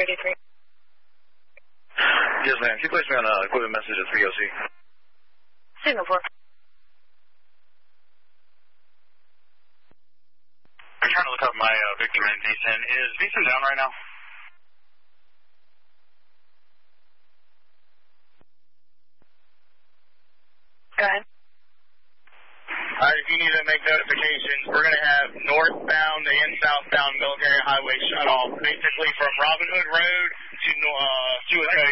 33. Yes, ma'am. Can you place me on equipment message at 3OC? Signal 4. I'm trying to look up my Victor and VSIN. Is VSIN down right now? Go ahead. All right, if you need to make notifications, we're going to have northbound and southbound military highway shut off, basically from Robin Hood Road to Suicide